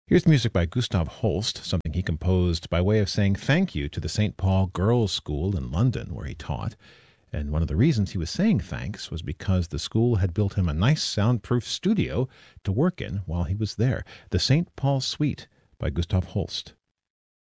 Here's music by Gustav Holst, something he composed by way of saying thank you to the St. Paul Girls' School in London, where he taught. And one of the reasons he was saying thanks was because the school had built him a nice soundproof studio to work in while he was there. The St. Paul Suite by Gustav Holst.